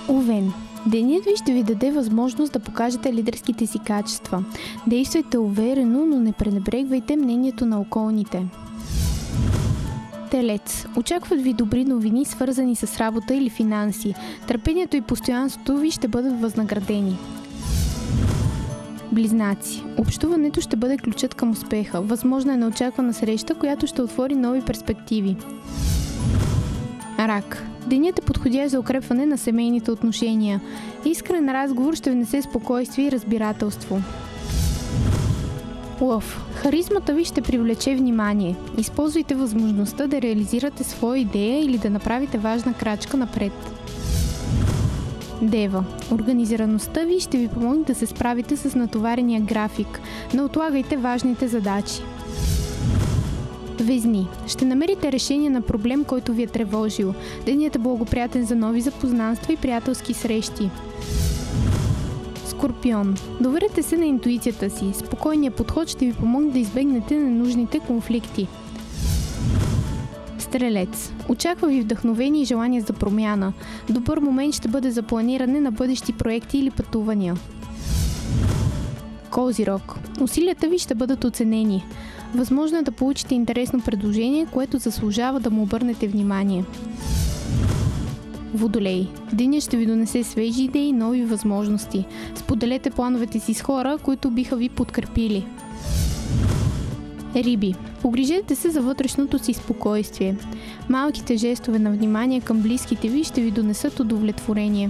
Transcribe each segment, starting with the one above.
Овен. Денят ви ще ви даде възможност да покажете лидерските си качества. Действайте уверено, но не пренебрегвайте мнението на околните. Телец. Очакват ви добри новини, свързани с работа или финанси. Търпението и постоянството ви ще бъдат възнаградени. Близнаци. Общуването ще бъде ключът към успеха. Възможна е неочаквана среща, която ще отвори нови перспективи. Рак. Денят е подходящ за укрепване на семейните отношения. Искрен разговор ще внесе спокойствие и разбирателство. Лъв. Харизмата ви ще привлече внимание. Използвайте възможността да реализирате своя идея или да направите важна крачка напред. Дева. Организираността ви ще ви помогне да се справите с натоварения график. Не отлагайте важните задачи. Везни. Ще намерите решение на проблем, който ви е тревожил. Денят е благоприятен за нови запознанства и приятелски срещи. Скорпион. Доверете се на интуицията си. Спокойният подход ще ви помогне да избегнете ненужните конфликти. Стрелец. Очаква ви вдъхновение и желание за промяна. Добър момент ще бъде за планиране на бъдещи проекти или пътувания. Козирог. Усилията ви ще бъдат оценени. Възможно е да получите интересно предложение, което заслужава да му обърнете внимание. Водолей. Денят ще ви донесе свежи идеи и нови възможности. Споделете плановете си с хора, които биха ви подкрепили. Риби. Погрижете се за вътрешното си спокойствие. Малките жестове на внимание към близките ви ще ви донесат удовлетворение.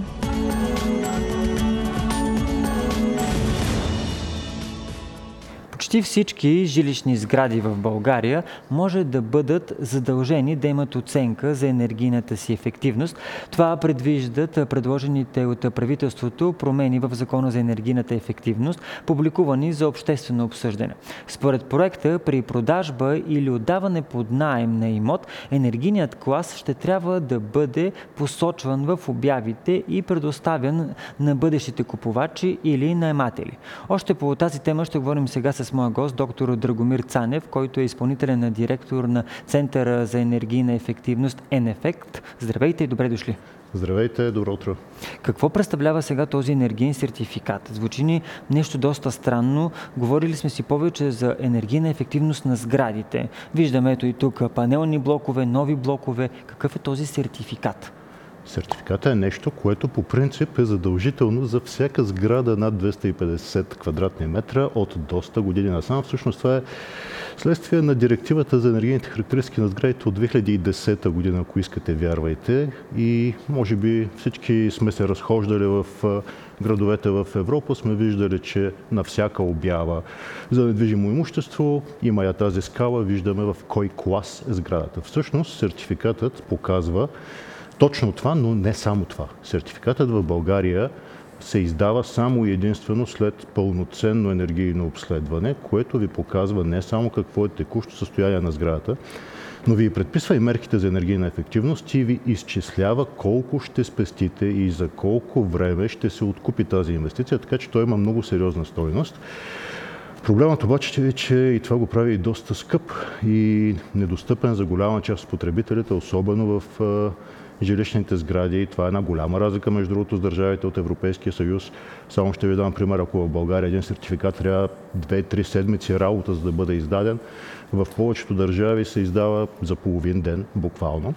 Почти всички жилищни сгради в България може да бъдат задължени да имат оценка за енергийната си ефективност. Това предвиждат предложените от правителството промени в Закона за енергийната ефективност, публикувани за обществено обсъждане. Според проекта, при продажба или отдаване под наем на имот, енергийният клас ще трябва да бъде посочван в обявите и предоставен на бъдещите купувачи или наематели. Още по тази тема ще говорим сега с моя гост, доктор Драгомир Цанев, който е изпълнителен директор на Центъра за енергийна ефективност Енефект. Здравейте и добре дошли! Здравейте, добро утро! Какво представлява сега този енергиен сертификат? Звучи ни нещо доста странно. Говорили сме си повече за енергийна ефективност на сградите. Виждаме ето и тук панелни блокове, нови блокове. Какъв е този сертификат? Сертификата е нещо, което по принцип е задължително за всяка сграда над 250 квадратни метра от доста години насам. Всъщност това е следствие на директивата за енергийните характеристики на сградите от 2010 година, ако искате, вярвайте. И може би всички сме се разхождали в градовете в Европа, сме виждали, че на всяка обява за недвижимо имущество има я тази скала, виждаме в кой клас е сградата. Всъщност сертификатът показва точно това, но не само това. Сертификатът в България се издава само и единствено след пълноценно енергийно обследване, което ви показва не само какво е текущо състояние на сградата, но ви предписва и мерките за енергийна ефективност и ви изчислява колко ще спестите и за колко време ще се откупи тази инвестиция, така че той има много сериозна стойност. Проблемът обаче е, че и това го прави и доста скъп и недостъпен за голяма част от потребителите, особено в жилищните сгради. Това е една голяма разлика, между другото, с държавите от Европейския съюз. Само ще ви дам пример, ако в България един сертификат трябва 2-3 седмици работа, за да бъде издаден, в повечето държави се издава за половин ден, буквално.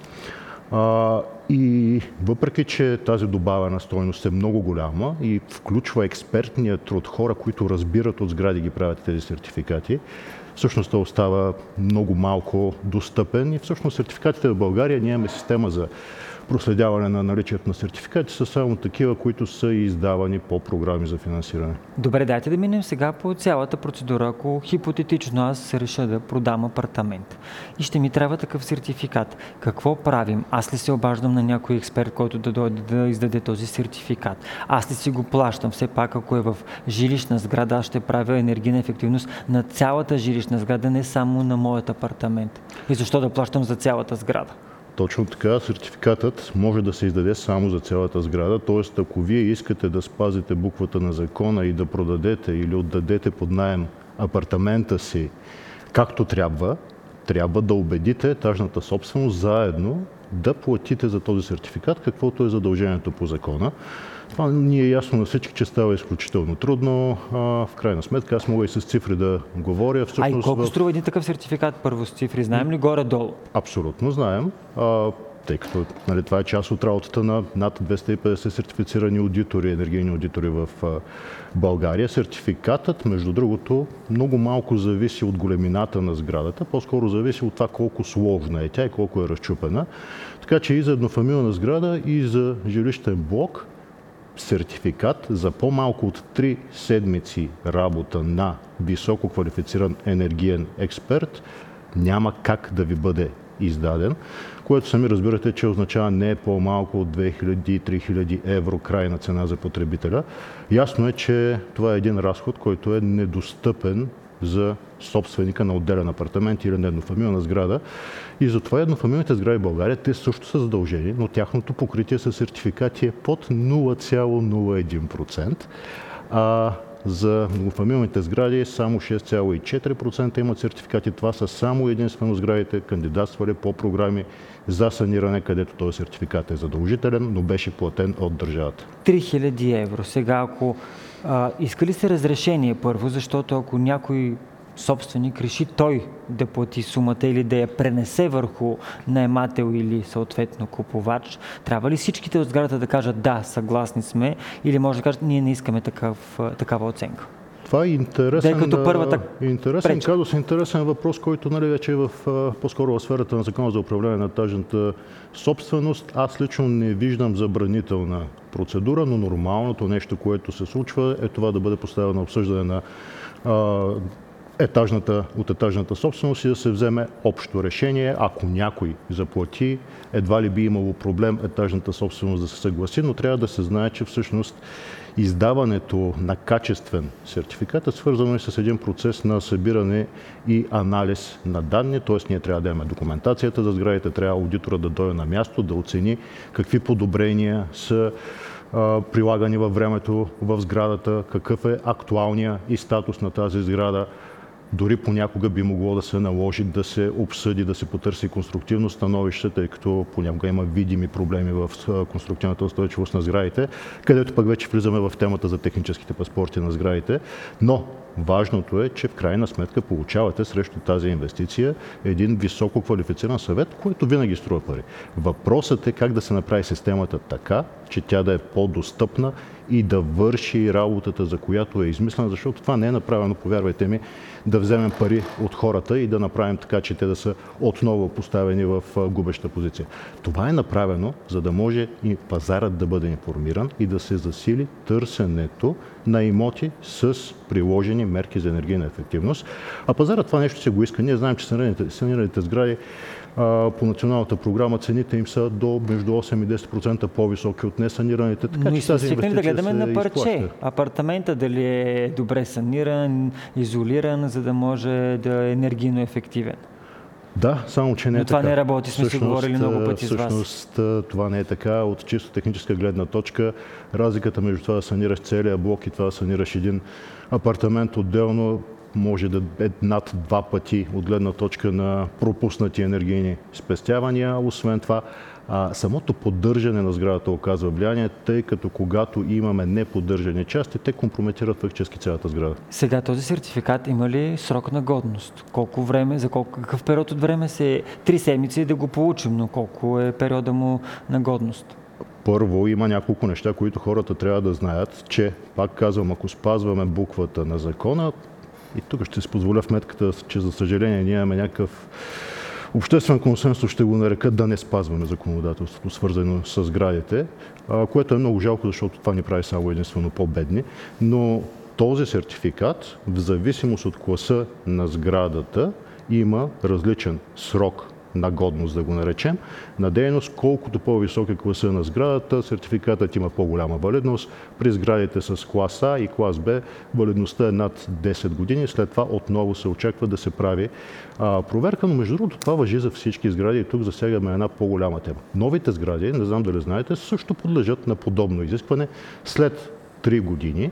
И въпреки, че тази добавена стойност е много голяма и включва експертния труд, хора, които разбират от сгради, ги правят тези сертификати, всъщност той остава много малко достъпен и всъщност сертификатите в България, ние имаме система за проследяване на наличието на сертификати, са само такива, които са издавани по програми за финансиране. Добре, дайте да минем сега по цялата процедура. Ако хипотетично аз реша да продам апартамент и ще ми трябва такъв сертификат, какво правим? Аз ли се обаждам на някой експерт, който да дойде да издаде този сертификат? Аз ли си го плащам? Все пак, ако е в жилищна сграда, аз ще правя енергийна ефективност на цялата жилищна сграда, не само на моят апартамент. И защо да плащам за цялата сграда? Точно така, сертификатът може да се издаде само за цялата сграда, т.е. ако вие искате да спазите буквата на закона и да продадете или отдадете под наем апартамента си както трябва да убедите етажната собственост заедно да платите за този сертификат, каквото е задължението по закона. Това ни е ясно на всички, че става изключително трудно. В крайна сметка, аз мога и с цифри да говоря. Всъщност, колко струва един такъв сертификат първо с цифри? Знаем ли горе-долу? Абсолютно знаем. Тъй като това е част от работата на над 250 сертифицирани аудитори, енергийни аудитори в България. Сертификатът, между другото, много малко зависи от големината на сградата, по-скоро зависи от това колко сложна е тя и колко е разчупена. Така че и за еднофамилна сграда, и за жилищен блок сертификат за по-малко от 3 седмици работа на високо квалифициран енергиен експерт няма как да ви бъде издаден, което сами разбирате, че означава не по-малко от 2000-3000 евро крайна цена за потребителя. Ясно е, че това е един разход, който е недостъпен за собственика на отделен апартамент или на еднофамилна сграда. И затова еднофамилните сгради в България, те също са задължени, но тяхното покритие със сертификати е под 0,01%. За многофамилните сгради само 6,4% имат сертификати. Това са само единствено сградите, кандидатствали по програми за саниране, където този сертификат е задължителен, но беше платен от държавата. 3000 евро. Сега, ако иска ли се разрешение първо, защото ако някой собственик реши той да плати сумата или да я пренесе върху наемател или съответно купувач, трябва ли всичките от сградата да кажат да, съгласни сме, или може да кажат ние не искаме такава оценка? Това е интересен казус, интересен въпрос, който вече е по-скоро в сферата на закона за управление на етажната собственост. Аз лично не виждам забранителна процедура, но нормалното нещо, което се случва, е това да бъде поставено на обсъждане на етажната собственост и да се вземе общо решение. Ако някой заплати, едва ли би имало проблем етажната собственост да се съгласи, но трябва да се знае, че всъщност издаването на качествен сертификат е свързано и с един процес на събиране и анализ на данни, т.е. ние трябва да имаме документацията за сградите, трябва аудитора да дойде на място, да оцени какви подобрения са прилагани във времето в сградата, какъв е актуалния и статус на тази сграда. Дори понякога би могло да се наложи да се обсъди, да се потърси конструктивно становище, тъй като понякога има видими проблеми в конструктивната устойчивост на сградите, където пък вече влизаме в темата за техническите паспорти на сградите. Но важното е, че в крайна сметка получавате срещу тази инвестиция един високо квалифициран съвет, който винаги струва пари. Въпросът е как да се направи системата така, че тя да е по-достъпна и да върши работата, за която е измислена, защото това не е направено, повярвайте ми, да вземем пари от хората и да направим така, че те да са отново поставени в губеща позиция. Това е направено, за да може и пазарът да бъде информиран и да се засили търсенето на имоти с приложени мерки за енергийна ефективност. А пазарът това нещо се го иска. Ние знаем, че санираните сгради по националната програма цените им са до между 8 и 10% по-високи от несанираните. Така, че тази инвестиция да гледаме на парче. Апартамента дали е добре саниран, изолиран, за да може да е енергийно ефективен. Да, само че не е така. Но това не работи, сме си говорили много пъти с вас. Всъщност това не е така. От чисто техническа гледна точка, разликата между това да санираш целия блок и това да санираш един апартамент отделно може да е над 2 пъти от гледна точка на пропуснати енергийни спестявания. Освен това, самото поддържане на сградата оказва влияние, тъй като когато имаме неподдържани части, те компрометират фактически цялата сграда. Сега този сертификат има ли срок на годност? Колко време, какъв период от време 3 седмици да го получим, но колко е периода му на годност? Първо, има няколко неща, които хората трябва да знаят, че, пак казвам, ако спазваме буквата на закона, и тук ще си позволя вметката, че за съжаление ние имаме някакъв обществен консенсус, ще го нарека, да не спазваме законодателството, свързано с сградите, което е много жалко, защото това ни прави само единствено по-бедни. Но този сертификат, в зависимост от класа на сградата, има различен срок на годност, да го наречем, на дейност. Колкото по-висок е класа на сградата, сертификатът има по-голяма валидност. При сградите с клас А и клас Б валидността е над 10 години. След това отново се очаква да се прави проверка, но между другото това важи за всички сгради и тук засягаме една по-голяма тема. Новите сгради, не знам дали знаете, също подлежат на подобно изискване. След 3 години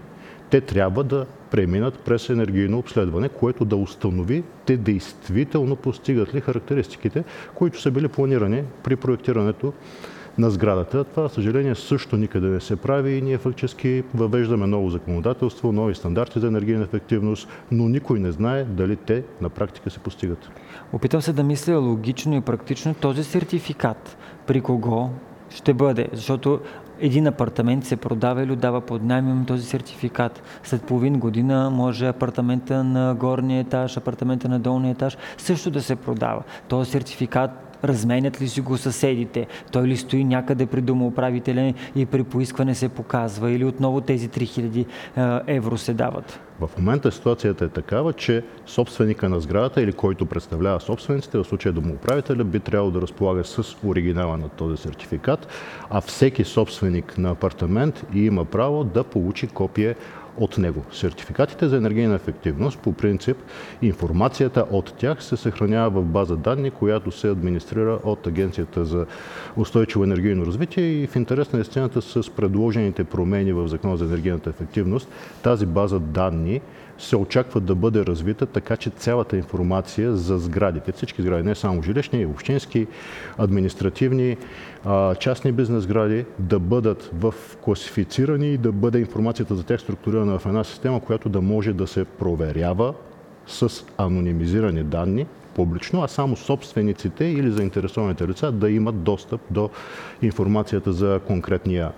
те трябва да преминат през енергийно обследване, което да установи те действително постигат ли характеристиките, които са били планирани при проектирането на сградата. Това, за съжаление, също никъде не се прави и ние фактически въвеждаме ново законодателство, нови стандарти за енергийна ефективност, но никой не знае дали те на практика се постигат. Опитам се да мисля логично и практично този сертификат при кого ще бъде, защото един апартамент се продава или отдава под наем, имаме този сертификат. След половин година може апартамента на горния етаж, апартамента на долния етаж също да се продава. Този сертификат разменят ли си го съседите? Той ли стои някъде при домоуправителя и при поискване се показва? Или отново тези 3000 евро се дават? В момента ситуацията е такава, че собственика на сградата или който представлява собствениците, в случая домоуправителя, би трябвало да разполага с оригинала на този сертификат, а всеки собственик на апартамент има право да получи копие от него. Сертификатите за енергийна ефективност, по принцип, информацията от тях се съхранява в база данни, която се администрира от Агенцията за устойчиво енергийно развитие и в интерес на истината с предложените промени в Закона за енергийната ефективност, тази база данни се очаква да бъде развита, така че цялата информация за сградите, всички сгради, не само жилищни, общински, административни, частни бизнес сгради, да бъдат в класифицирани и да бъде информацията за тях структурирана в една система, която да може да се проверява с анонимизирани данни публично, а само собствениците или заинтересованите лица да имат достъп до информацията за конкретния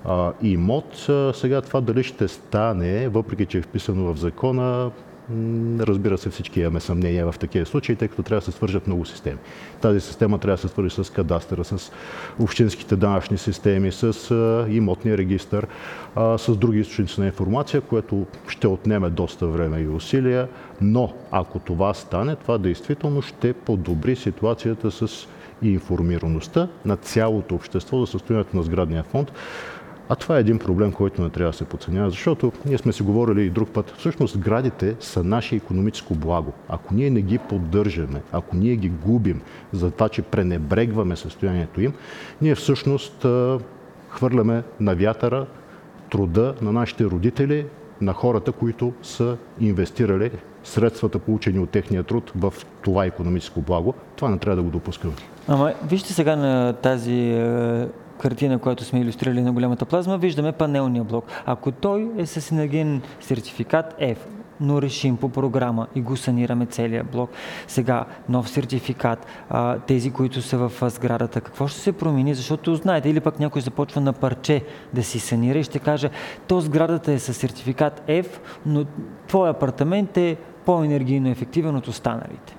имот. Сега това дали ще стане, въпреки че е вписано в закона, разбира се, всички имаме съмнения в такива случаи, тъй като трябва да се свържат много системи. Тази система трябва да се свържи с кадастъра, с общинските данъчни системи, с имотния регистър, с други източници на информация, което ще отнеме доста време и усилия, но ако това стане, това действително ще подобри ситуацията с информираността на цялото общество за състоянието на сградния фонд. А това е един проблем, който не трябва да се подценява, защото ние сме си говорили и друг път. Всъщност сградите са наше икономическо благо. Ако ние не ги поддържаме, ако ние ги губим за това, че пренебрегваме състоянието им, ние всъщност хвърляме на вятъра труда на нашите родители, на хората, които са инвестирали средствата, получени от техния труд в това икономическо благо. Това не трябва да го допускаме. Ама вижте сега на тази картина, която сме илюстрирали на голямата плазма, виждаме панелния блок. Ако той е с енергиен сертификат F, но решим по програма и го санираме целия блок. Сега нов сертификат, тези, които са в сградата, какво ще се промени? Защото знаете, или пък някой започва на парче да си санира и ще каже, то сградата е с сертификат F, но твой апартамент е по-енергийно ефективен от останалите.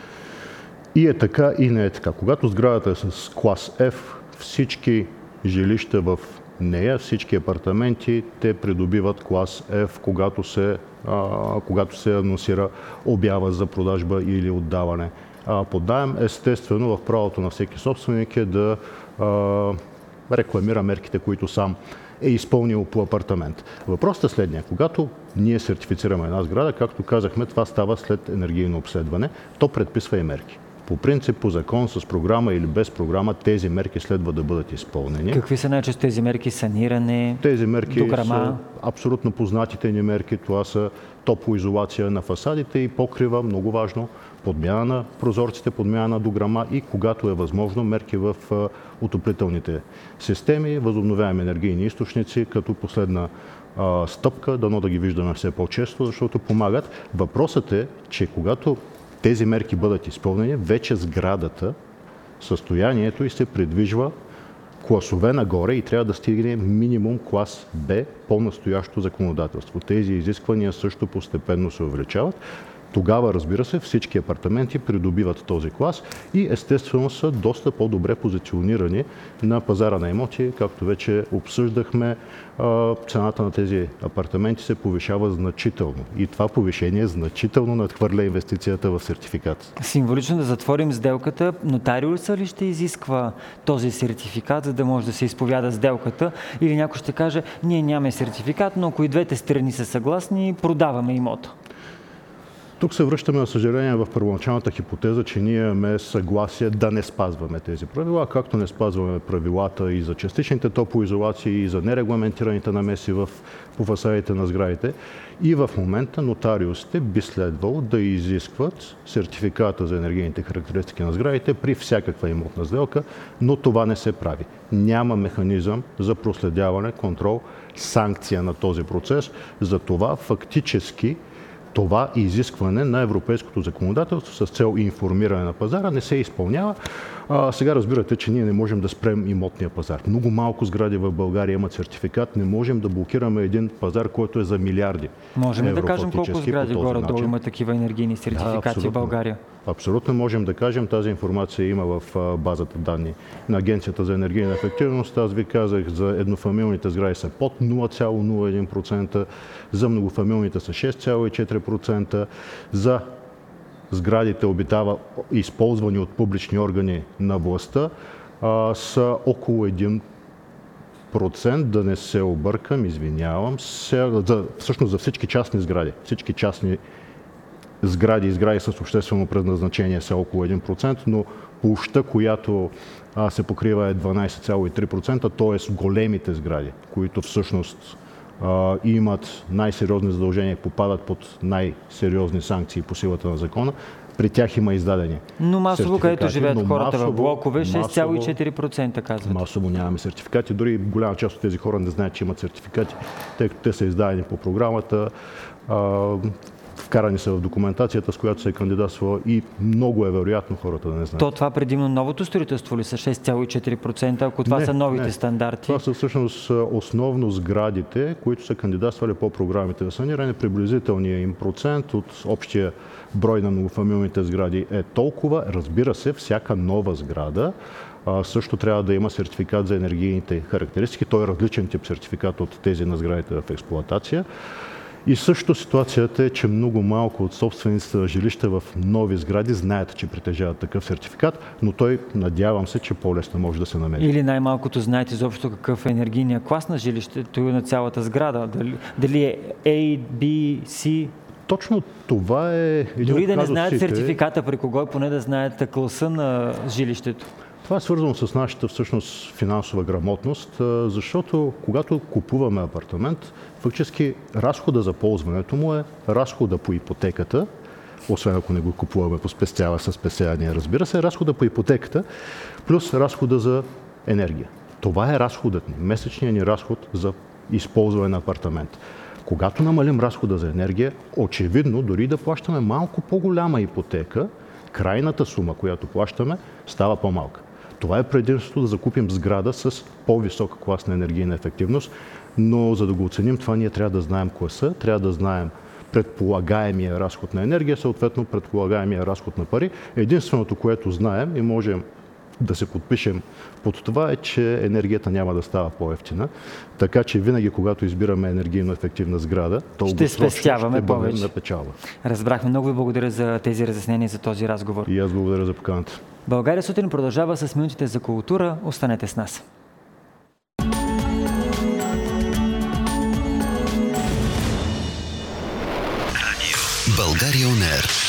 И е така, и не е така. Когато сградата е с клас F, всички жилища в нея, всички апартаменти, те придобиват клас F, когато се анонсира обява за продажба или отдаване под наем. Естествено, в правото на всеки собственик е да рекламира мерките, които сам е изпълнил по апартамент. Въпросът е следния. Когато ние сертифицираме една сграда, както казахме, това става след енергийно обследване, то предписва и мерки. По принцип, по закон, с програма или без програма, тези мерки следва да бъдат изпълнени. Какви са най-често тези мерки? Саниране, тези мерки дограма? Са абсолютно познатите ни мерки. Това са топлоизолация на фасадите и покрива, много важно, подмяна на прозорците, подмяна на дограма и, когато е възможно, мерки в отоплителните системи, възобновяеми енергийни източници, като последна стъпка, дано да ги виждаме все по-често, защото помагат. Въпросът е, че когато тези мерки бъдат изпълнени, вече сградата, състоянието и се придвижва класове нагоре и трябва да стигне минимум клас Б по настоящо законодателство. Тези изисквания също постепенно се увеличават. Тогава, разбира се, всички апартаменти придобиват този клас и естествено са доста по-добре позиционирани на пазара на имоти. Както вече обсъждахме, цената на тези апартаменти се повишава значително. И това повишение значително надхвърля инвестицията в сертификат. Символично да затворим сделката, нотариуса ли ще изисква този сертификат, за да може да се изповяда сделката? Или някой ще каже, ние нямаме сертификат, но ако и двете страни са съгласни, продаваме имота? Тук се връщаме, на съжаление, в първоначалната хипотеза, че ние имаме съгласие да не спазваме тези правила, както не спазваме правилата и за частичните топлоизолации, и за нерегламентираните намеси по фасадите на сградите. И в момента нотариусите би следвало да изискват сертификата за енергийните характеристики на сградите при всякаква имотна сделка, но това не се прави. Няма механизъм за проследяване, контрол, санкция на този процес. Затова фактически това изискване на европейското законодателство с цел информиране на пазара не се изпълнява. Сега разбирате, че ние не можем да спрем имотния пазар. Много малко сгради в България имат сертификат. Не можем да блокираме един пазар, който е за милиарди. Можем да кажем колко сгради горе-долу има такива енергийни сертификати в България? Абсолютно можем да кажем. Тази информация има в базата данни на Агенцията за енергийна ефективност. Аз ви казах, за еднофамилните сгради са под 0,01%, за многофамилните са 6,4%, за сградите използвани от публични органи на властта са около 1%, да не се объркам, извинявам се, всъщност за всички частни сгради. Всички частни сгради и сгради с обществено предназначение са около 1%, но площта, която се покрива е 12,3%, т.е. големите сгради, които всъщност имат най-сериозни задължения, попадат под най-сериозни санкции по силата на закона, при тях има издадени. Но масово, където живеят хората в блокове, 6,4% казват. Масово нямаме сертификати. Дори голяма част от тези хора не знаят, че имат сертификати, тъй като те са издадени по програмата. Вкарани са в документацията, с която се е кандидатствала и много е вероятно хората да не знаят. То това предимно новото строителство ли са 6,4%, ако това са новите стандарти? Това са всъщност основно сградите, които са кандидатствали по програмите за саниране. Приблизителният им процент от общия брой на многофамилните сгради е толкова. Разбира се, всяка нова сграда също трябва да има сертификат за енергийните характеристики. Той е различен тип сертификат от тези на сградите в експлоатация. И също ситуацията е, че много малко от собствениците на жилища в нови сгради знаят, че притежават такъв сертификат, но той, надявам се, че по-лесно може да се намери. Или най-малкото знаете изобщо какъв е енергийният клас на жилището и на цялата сграда. Дали е A, B, C? Точно това е един Дори да не знаят сертификата при кого и поне да знаят класа на жилището. Това е свързано с нашата всъщност финансова грамотност, защото когато купуваме апартамент, фактически разхода за ползването му е разхода по ипотеката, освен ако не го купуваме със спестявания, разбира се, разхода по ипотеката, плюс разхода за енергия. Това е разходът ни, месечният ни разход за използване на апартамент. Когато намалим разхода за енергия, очевидно, дори да плащаме малко по-голяма ипотека, крайната сума, която плащаме, става по-малка. Това е предимството да закупим сграда с по-висока клас на енергийна ефективност, но за да го оценим това, ние трябва да знаем класа, трябва да знаем предполагаемия разход на енергия, съответно предполагаемия разход на пари. Единственото, което знаем и можем да се подпишем под това е, че енергията няма да става по-евтина. Така че винаги, когато избираме енергийно ефективна сграда, ще спестяваме повече. На печалба. Разбрахме. Много ви благодаря за тези разяснения, за този разговор. И аз благодаря за поканата. България сутрин продължава с минутите за култура. Останете с нас. България ОНЕР.